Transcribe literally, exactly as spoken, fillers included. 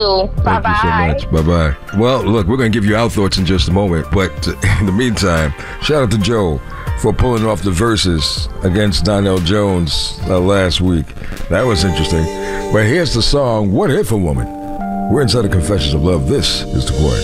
Thank you so much. Bye-bye. Well, look, we're going to give you our thoughts in just a moment. But in the meantime, shout out to Joe for pulling off the verses against Donnell Jones uh, last week. That was interesting. But here's the song, What If a Woman? We're inside the Confessions of Love. This is The Quiet.